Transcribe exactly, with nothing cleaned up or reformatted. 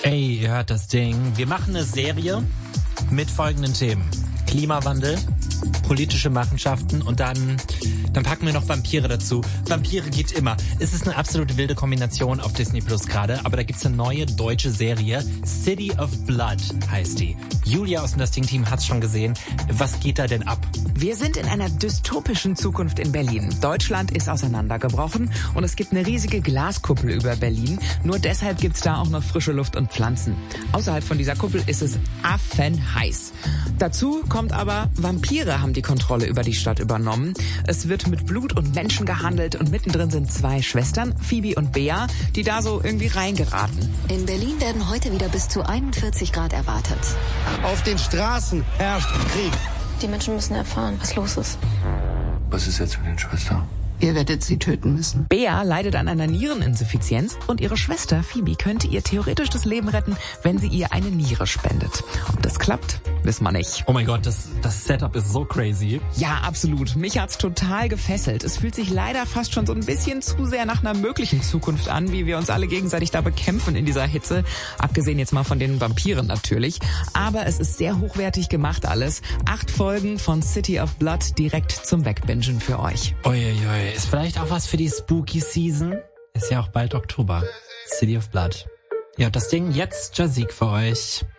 Ey, ihr hört das Ding. Wir machen eine Serie mit folgenden Themen. Klimawandel, politische Machenschaften und dann, dann packen wir noch Vampire dazu. Vampire geht immer. Es ist eine absolute wilde Kombination auf Disney Plus gerade, aber da gibt's eine neue deutsche Serie. City of Blood heißt die. Julia aus dem Das Ding-Team hat's schon gesehen. Was geht da denn ab? Wir sind in einer dystopischen Zukunft in Berlin. Deutschland ist auseinandergebrochen und es gibt eine riesige Glaskuppel über Berlin. Nur deshalb gibt's da auch noch frische Luft und Pflanzen. Außerhalb von dieser Kuppel ist es affenheiß. Dazu kommt aber, Vampire haben die Kontrolle über die Stadt übernommen. Es wird mit Blut und Menschen gehandelt und mittendrin sind zwei Schwestern, Phoebe und Bea, die da so irgendwie reingeraten. In Berlin werden heute wieder bis zu einundvierzig Grad erwartet. Auf den Straßen herrscht Krieg. Die Menschen müssen erfahren, was los ist. Was ist jetzt mit den Schwestern? Ihr werdet sie töten müssen. Bea leidet an einer Niereninsuffizienz und ihre Schwester Phoebe könnte ihr theoretisch das Leben retten, wenn sie ihr eine Niere spendet. Ob das klappt, wissen wir nicht. Oh mein Gott, das, das Setup ist so crazy. Ja, absolut. Mich hat's total gefesselt. Es fühlt sich leider fast schon so ein bisschen zu sehr nach einer möglichen Zukunft an, wie wir uns alle gegenseitig da bekämpfen in dieser Hitze. Abgesehen jetzt mal von den Vampiren natürlich. Aber es ist sehr hochwertig gemacht alles. Acht Folgen von City of Blood direkt zum Wegbingen für euch. Uiuiui. Ist vielleicht auch was für die Spooky Season? Ist ja auch bald Oktober. City of Blood. Ja, das Ding jetzt Jazik für euch.